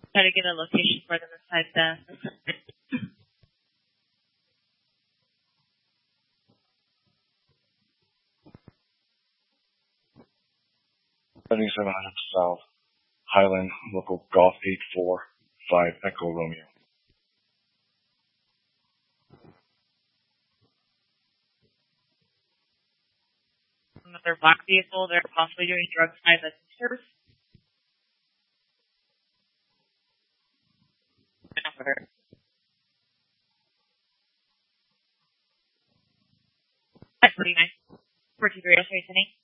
Try to get a location for them inside the. 7700 South, Highland, local Golf 845 Echo Romeo. Another black vehicle. They're possibly doing drugs by the sisters. That's pretty nice. 423,